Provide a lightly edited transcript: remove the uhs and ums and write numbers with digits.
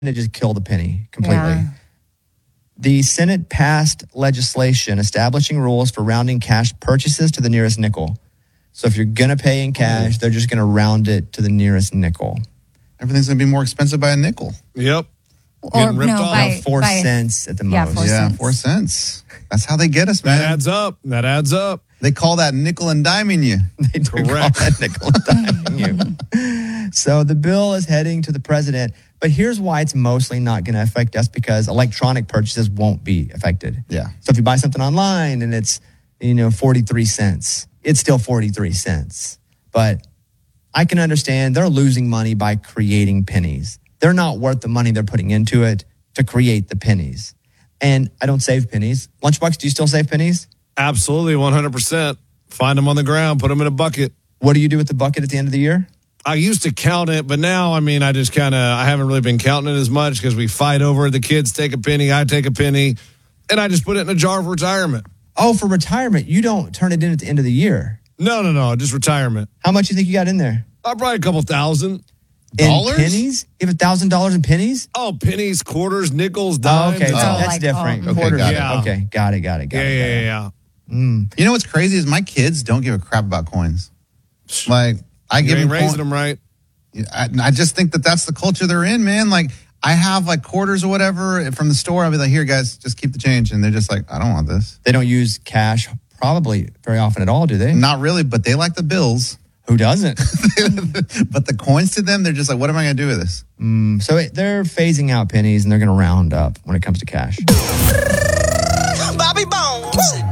to just kill the penny completely. Yeah. The Senate passed legislation establishing rules for rounding cash purchases to the nearest nickel. So if you're going to pay in cash, they're just going to round it to the nearest nickel. Everything's going to be more expensive by a nickel. Yep. Or Getting ripped off. by 4 cents at the Yeah, most. 4 Yeah, cents. 4 cents. That's how they get us, That man. adds up. That adds up. They call that nickel and diming you. They do call Correct. that nickel and diming you. So the bill is heading to the president. But here's why it's mostly not going to affect us, because electronic purchases won't be affected. Yeah. So if you buy something online and it's, 43 cents, it's still 43 cents. But I can understand they're losing money by creating pennies. They're not worth the money they're putting into it to create the pennies. And I don't save pennies. Lunchbox, do you still save pennies? Absolutely, 100%. Find them on the ground, put them in a bucket. What do you do with the bucket at the end of the year? I used to count it, but now, I just I haven't really been counting it as much because we fight over it. The kids take a penny, I take a penny, and I just put it in a jar for retirement. Oh, for retirement. You don't turn it in at the end of the year. No, just retirement. How much do you think you got in there? Probably a couple thousand. Dollars? In pennies? You have $1,000 in pennies? Oh, pennies, quarters, nickels, Oh, dimes. okay. So that's like, different. okay, Quarters. got it. Yeah. Okay, got it. Yeah. You know what's crazy is my kids don't give a crap about coins. Like, I You give ain't them raising them right. I just think that's the culture they're in, man. Like, I have like quarters or whatever from the store. I'll be like, here, guys, just keep the change. And they're just like, I don't want this. They don't use cash probably very often at all, do they? Not really, but they like the bills. Who doesn't? But the coins to them, they're just like, what am I going to do with this? So they're phasing out pennies and they're going to round up when it comes to cash. Bobby Bones.